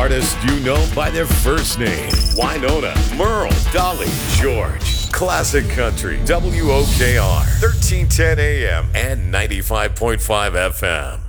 artists you know by their first name. Winona, Merle, Dolly, George. Classic Country, WOKR, 1310 AM and 95.5 FM.